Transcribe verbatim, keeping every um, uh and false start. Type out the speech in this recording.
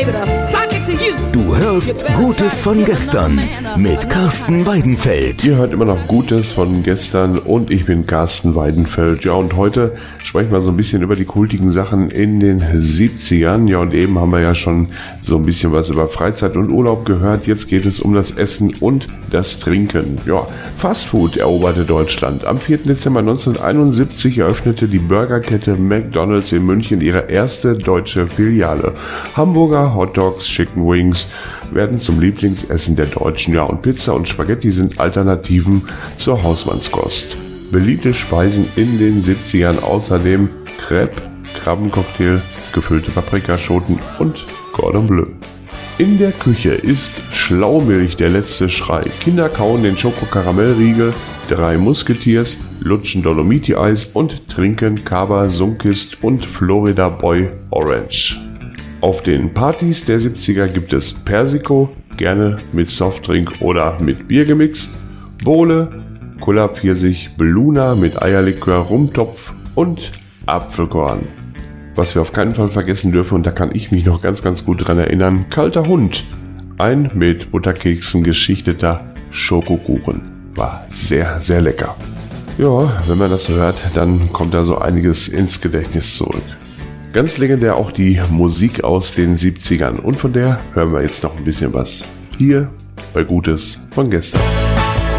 baby, to suck it to you. Du hörst Gutes von gestern mit Carsten Weidenfeld. Ihr hört immer noch Gutes von gestern und ich bin Carsten Weidenfeld. Ja, und heute sprechen wir so ein bisschen über die kultigen Sachen in den siebzigern. Ja, und eben haben wir ja schon so ein bisschen was über Freizeit und Urlaub gehört. Jetzt geht es um das Essen und das Trinken. Ja, Fastfood eroberte Deutschland. Am vierten Dezember neunzehnhunderteinundsiebzig eröffnete die Burgerkette McDonald's in München ihre erste deutsche Filiale. Hamburger Hotdogs, Chicken Wings werden zum Lieblingsessen der Deutschen. Ja, und Pizza und Spaghetti sind Alternativen zur Hausmannskost. Beliebte Speisen in den siebzigern außerdem Crepe, Krabbencocktail, gefüllte Paprikaschoten und Cordon Bleu. In der Küche ist Schlaumilch der letzte Schrei. Kinder kauen den Schokokaramellriegel, drei Musketiers, lutschen Dolomiti-Eis und trinken Cava Sunkist und Florida Boy Orange. Auf den Partys der siebziger gibt es Persiko, gerne mit Softdrink oder mit Bier gemixt, Bowle, Cola Pfirsich, Beluna mit Eierlikör, Rumtopf und Apfelkorn. Was wir auf keinen Fall vergessen dürfen, und da kann ich mich noch ganz, ganz gut dran erinnern, kalter Hund. Ein mit Butterkeksen geschichteter Schokokuchen. War sehr, sehr lecker. Ja, wenn man das so hört, dann kommt da so einiges ins Gedächtnis zurück. Ganz legendär auch die Musik aus den siebzigern und von der hören wir jetzt noch ein bisschen was. Hier bei Gutes von gestern.